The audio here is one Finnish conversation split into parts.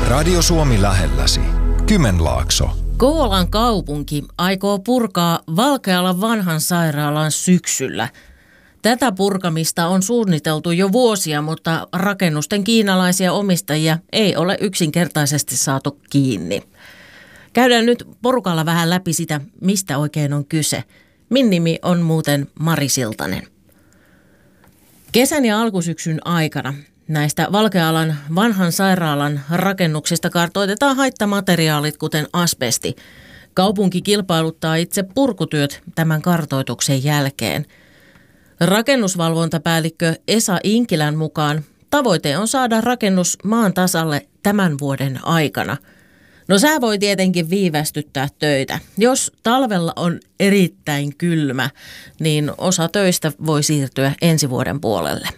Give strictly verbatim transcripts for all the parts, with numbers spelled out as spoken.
Radio Suomi lähelläsi. Kymenlaakso. Kouvolan kaupunki aikoo purkaa Valkealan vanhan sairaalan syksyllä. Tätä purkamista on suunniteltu jo vuosia, mutta rakennusten kiinalaisia omistajia ei ole yksinkertaisesti saatu kiinni. Käydään nyt porukalla vähän läpi sitä, mistä oikein on kyse. Min nimi on muuten Mari Siltanen. Kesän ja alkusyksyn aikana näistä Valkealan vanhan sairaalan rakennuksista kartoitetaan haittamateriaalit, kuten asbesti. Kaupunki kilpailuttaa itse purkutyöt tämän kartoituksen jälkeen. Rakennusvalvontapäällikkö Esa Inkilän mukaan tavoite on saada rakennus maan tasalle tämän vuoden aikana. No sää voi tietenkin viivästyttää töitä. Jos talvella on erittäin kylmä, niin osa töistä voi siirtyä ensi vuoden puolelle.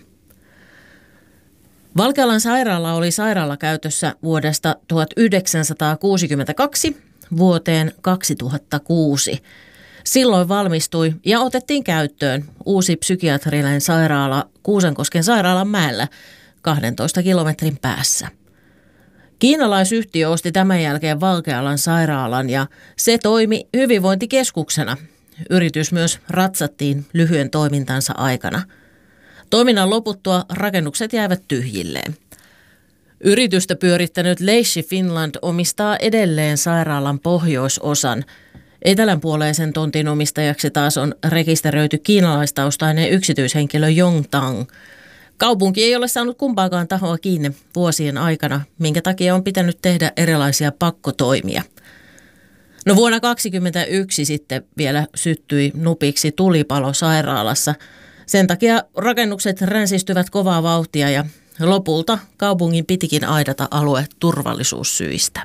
Valkealan sairaala oli sairaalakäytössä vuodesta tuhatyhdeksänsataakuusikymmentäkaksi vuoteen kaksituhattakuusi. Silloin valmistui ja otettiin käyttöön uusi psykiatrinen sairaala Kuusankosken sairaalanmäellä kahdentoista kilometrin päässä. Kiinalaisyhtiö osti tämän jälkeen Valkealan sairaalan ja se toimi hyvinvointikeskuksena. Yritys myös ratsattiin lyhyen toimintansa aikana. Toiminnan loputtua rakennukset jäivät tyhjilleen. Yritystä pyörittänyt Leishi Finland omistaa edelleen sairaalan pohjoisosan. Etelänpuoleisen tontin omistajaksi taas on rekisteröity kiinalaistaustainen yksityishenkilö Yongtang. Kaupunki ei ole saanut kumpaakaan tahoa kiinni vuosien aikana, minkä takia on pitänyt tehdä erilaisia pakkotoimia. No vuonna kaksituhattakaksikymmentäyksi sitten vielä syttyi nupiksi tulipalo sairaalassa. Sen takia rakennukset ränsistyvät kovaa vauhtia ja lopulta kaupungin pitikin aidata alue turvallisuussyistä.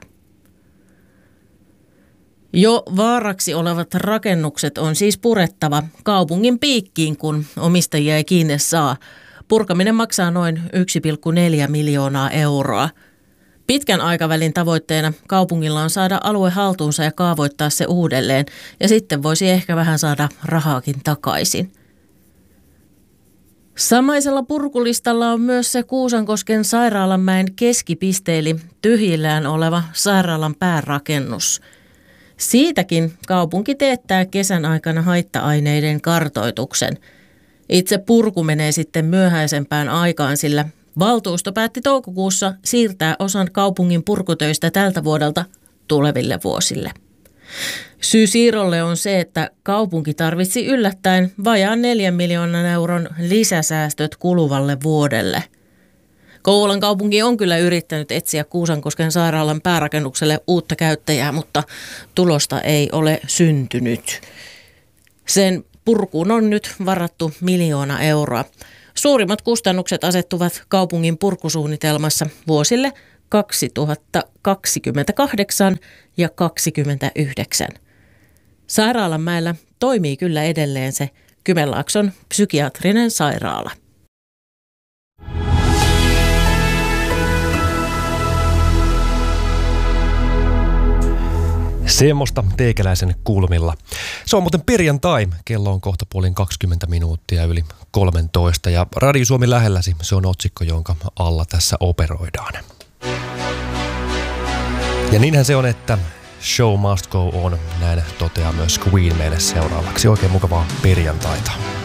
Jo vaaraksi olevat rakennukset on siis purettava kaupungin piikkiin, kun omistajia ei kiinni saa. Purkaminen maksaa noin yksi pilkku neljä miljoonaa euroa. Pitkän aikavälin tavoitteena kaupungilla on saada alue haltuunsa ja kaavoittaa se uudelleen, ja sitten voisi ehkä vähän saada rahaakin takaisin. Samaisella purkulistalla on myös se Kuusankosken sairaalanmäen keskipiste eli tyhjillään oleva sairaalan päärakennus. Siitäkin kaupunki teettää kesän aikana haitta-aineiden kartoituksen. Itse purku menee sitten myöhäisempään aikaan, sillä valtuusto päätti toukokuussa siirtää osan kaupungin purkutöistä tältä vuodelta tuleville vuosille. Syy siirrolle on se, että kaupunki tarvitsi yllättäen vajaan neljän miljoonan euron lisäsäästöt kuluvalle vuodelle. Kouvolan kaupunki on kyllä yrittänyt etsiä Kuusankosken sairaalan päärakennukselle uutta käyttäjää, mutta tulosta ei ole syntynyt. Sen purkuun on nyt varattu miljoona euroa. Suurimmat kustannukset asettuvat kaupungin purkusuunnitelmassa vuosille kaksituhattakaksikymmentäkahdeksan ja kaksituhattakaksikymmentäyhdeksän. Sairaalanmäellä toimii kyllä edelleen se Kymenlaakson psykiatrinen sairaala. Semmosta teikäläisen kulmilla. Se on muuten perjantai. Kello on kohta puolin kaksikymmentä minuuttia yli kolmetoista ja Radio Suomi lähelläsi. Se on otsikko, jonka alla tässä operoidaan. Ja niinhän se on, että show must go on. Näin toteaa myös Queen meille seuraavaksi. Oikein mukavaa perjantaita.